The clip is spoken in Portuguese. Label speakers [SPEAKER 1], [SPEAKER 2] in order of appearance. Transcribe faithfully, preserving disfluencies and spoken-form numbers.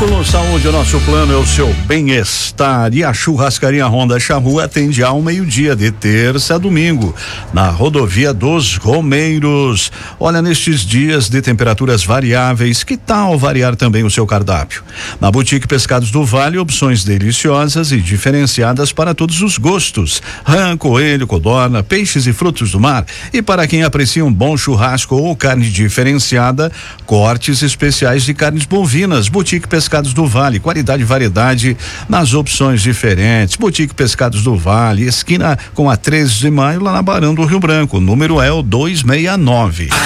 [SPEAKER 1] Plano Saúde, o nosso plano é o seu bem-estar. E a Churrascaria Honda Charrua atende ao meio-dia de terça a domingo, na rodovia dos Romeiros. Olha, nestes dias de temperaturas variáveis, que tal variar também o seu cardápio? Na Boutique Pescados do Vale, opções deliciosas e diferenciadas para todos os gostos. Rã, coelho, codorna, peixes e frutos do mar. E para quem aprecia um bom churrasco ou carne diferenciada, cortes especiais de carnes bovinas. Boutique Pescados do Vale, qualidade e variedade nas opções diferentes. Boutique Pescados do Vale, esquina com a treze de maio, lá na Barão do Rio Branco. O número é o duzentos e sessenta e nove.